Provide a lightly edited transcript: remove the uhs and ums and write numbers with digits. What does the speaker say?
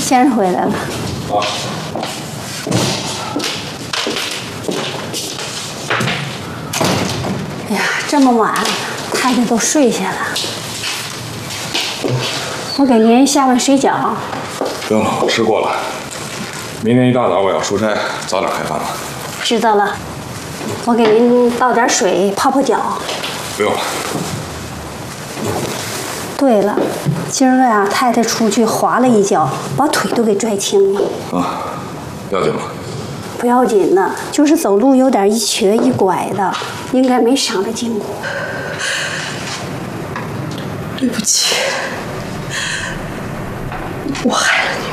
先生回来了。 啊。 哎呀，这么晚，太太都睡下了。我给您下碗水饺。 不用了，我吃过了。明天一大早我要出差，早点开饭吧。 知道了。我给您倒点水，泡泡脚。 不用了。 对了，今儿个呀，太太出去滑了一跤，把腿都给拽青了。 啊，要紧吗？ 不要紧的，就是走路有点一瘸一拐的，应该没伤着筋骨。 对不起，我害了你。